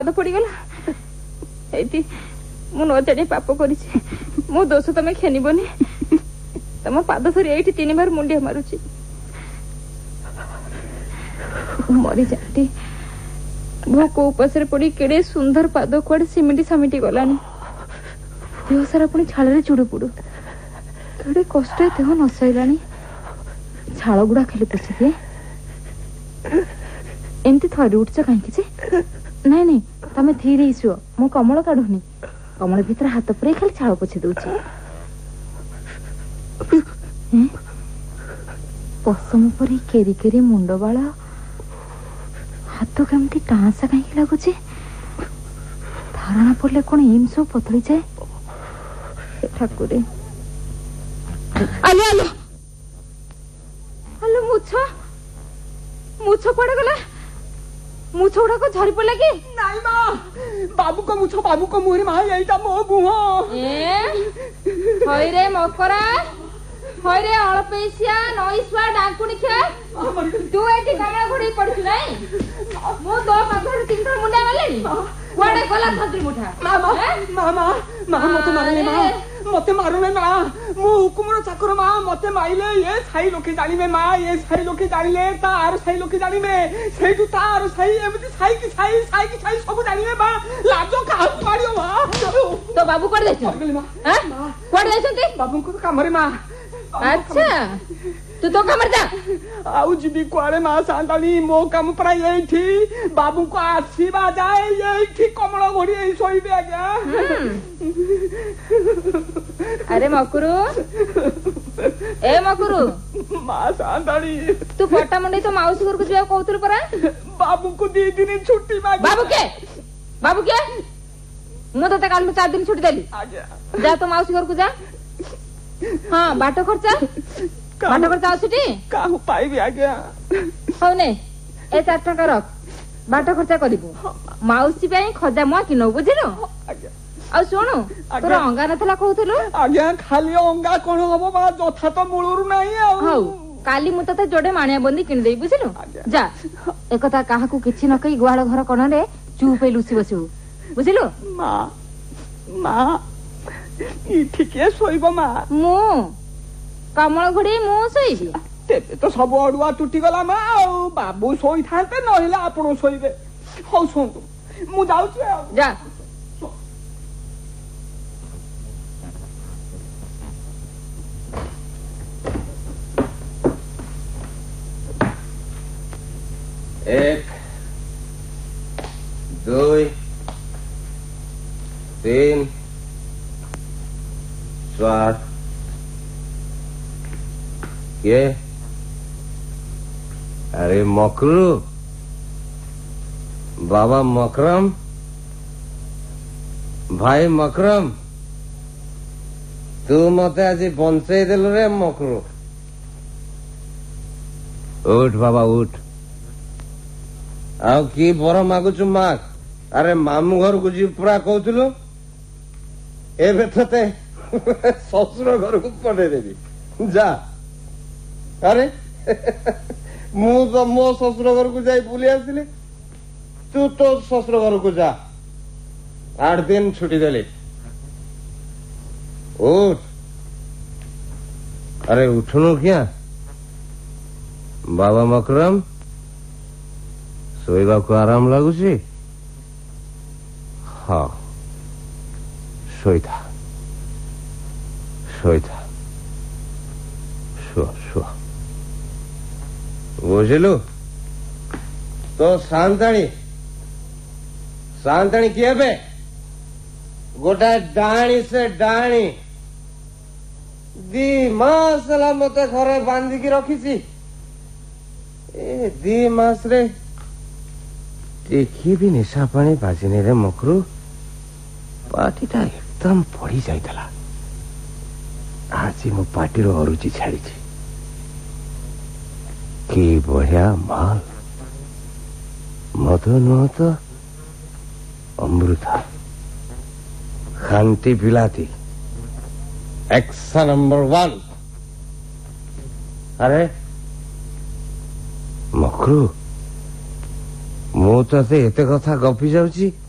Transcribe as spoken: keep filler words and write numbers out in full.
पाद पड़गला ये मु न जानी पाप कर मो दोष तमें खेनबनी तम पाद धरी ये तीन बार मुंडिया मारुची मरी जाती भोक उपास पड़ी केड़े सुंदर पाद कुआड़े सिमिटी सामिटी गलानी देह सारा पुणी छाल चुड़ू पुड़ू केड़े कष्ट देह न सैलानी छाल गुड़ा खाली पोछी दिए एमती थरी उठच कहीं नाई नाई तमें धीरे शुआ मु कमल काढ़ुनी कमल भीतर हाथ पुरे खाली छाल पोछी दूची पसम पर केरी केरी मुंड बाल हाथ केमती टाँसा कहीं लगुच धारणा पड़े कौन एम सब पतली जाए ठाकुर आलो आलो आलो मुछ मुछ पड़े गला मुछ गुड़ाक झरी पड़ा कि नाई माँ बाबू को मुछ बाबू को मुहरे माँ यही मो गुह रे मकरा हई रे अल्पेसिया नईसुआ डाकुनी खे तू एठी कमला घोड़ी पड़छु नाही मु दो पाखर तीन थर मुंडा मारलेनी कुआडे गला थंत्री मुठा मामा मामा मामा मते मारने माँ मते मारने माँ मु हुकुमर चाकर माँ मते माइले ये साई लोके जानिबे माँ ये साई लोके जानिले तार साई लोके जानिबे सेठु तार साई एमती साई की साई साई की साई सब जानिबे माँ लाजो काहु मारियो माँ तो बाबू कोड जाइछ हैं कोड जाइछंती बाबू को कामरे माँ अच्छा तू तो कमर जा आउ जीवी कुआरे माँ सांताली मो कम पड़ा यही थी बाबू को आशीर्वा जाए यही थी कमल घोड़ी यही सोई पे आज्ञा अरे मकुरु ए मकुरु माँ सांताली तू पट्टा मंडी तो माउसी घर को जाओ कहतुल परा बाबू को दी दिन छुट्टी मांगी बाबू के बाबू के मु तो काल में चार दिन छुट्टी देली जा तो माउसी घर को जा हाँ बाट खर्चा बाट खर्चा आछुटी काहु पाइबी आज्ञा हौ ने ए चार टका रख बाट खर्चा करिबु माउसी पई खजा म किनो बुझिलो आज्ञा आ सुनु तोर अंगा नथला कहथुलु आज्ञा खाली अंगा कोन हबो बा जथा तो मूलरू नाही आ हौ काली मु तते जोडे माणिया बंदी किन देई बुझिलो जा एकता काहाकू किछि न कई गुहाळ घर कोनरे चुप लुसी बसिबु बुझिलो मां मां ई ठीके सोइबो मां मु कमल घोड़ी मु सोइबी तेबे तो सब अडुआ टूटी गला मां आ बाबू सोई थाते नहिला आपन सोइबे हौ सुनतु मु जाउची जा एक दो तीन चार ये अरे मकरू बाबा मकरम भाई मकरम तू मते आज बंचई देलु रे मकरू उठ बाबा उठ आउ की बर मागुचु माग अरे मामू घर को जी पूरा कहतुलु एबे तते ससुर घर को पठे देबी जा अरे मु तो मो ससुर घर को जाई बुली आसिली तू तो ससुर घर को जा आठ दिन छुट्टी देली उठ अरे उठनु क्या बाबा मकरम सोईबा को आराम लगुची हाँ सोईथा सोईथा शुआ शुआ बुझलु तो सांताणी सांताणी किए बे गोटा डाणी से डाणी दी मास मते घरे बांधिकी रखी ए दी मास रे देखी भी निशा पानी बाजिने रे मकरू पार्टीटा एकदम पड़ी जाइतला आज मो पार्टी रो अरुचि छाड़ी की बढ़िया माल मद नुह तो अमृता खांटी पिलाती एक्सा नंबर वन अरे मकरू मु ते एते कथा गपी जाउची